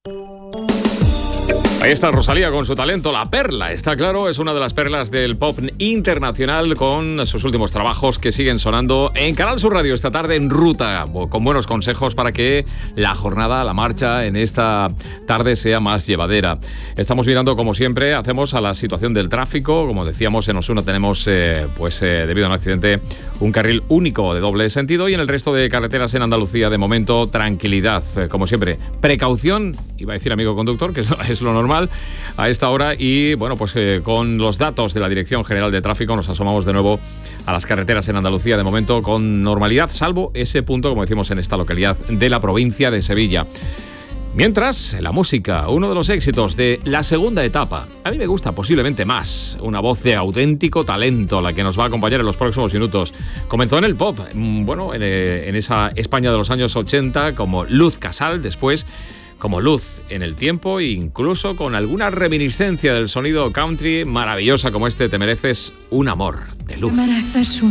Ahí está Rosalía con su talento, La Perla. Está claro, es una de las perlas del pop internacional con sus últimos trabajos que siguen sonando en Canal Sur Radio esta tarde en Ruta, con buenos consejos para que la jornada, la marcha en esta tarde sea más llevadera. Estamos mirando, como siempre, hacemos a la situación del tráfico. Como decíamos, en Osuna tenemos, debido a un accidente, un carril único de doble sentido y en el resto de carreteras en Andalucía, de momento, tranquilidad. Como siempre, precaución, iba a decir amigo conductor, que es lo normal a esta hora y bueno, pues con los datos de la Dirección General de Tráfico nos asomamos de nuevo a las carreteras en Andalucía, de momento con normalidad, salvo ese punto, como decimos, en esta localidad de la provincia de Sevilla. Mientras, la música, uno de los éxitos de la segunda etapa. A mí me gusta posiblemente más, una voz de auténtico talento, la que nos va a acompañar en los próximos minutos. Comenzó en el pop, en esa España de los años 80, como Luz Casal, después como Luz en el tiempo, incluso con alguna reminiscencia del sonido country maravillosa como este Te mereces un amor de Luz.